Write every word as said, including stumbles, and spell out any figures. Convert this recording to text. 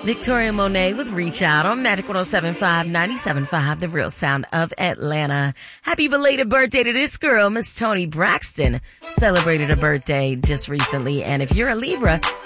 Victoria Monet with Reach Out on Magic one oh seven point five, ninety-seven point five, The Real Sound of Atlanta. Happy belated birthday to this girl, Miss Toni Braxton. Celebrated her birthday just recently. And if you're a Libra,